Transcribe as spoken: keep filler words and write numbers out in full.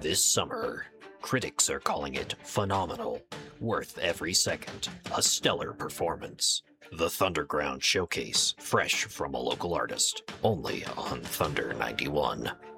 This summer, critics are calling it phenomenal, worth every second, a stellar performance. The Thunderground Showcase, fresh from a local artist, only on Thunder ninety-one.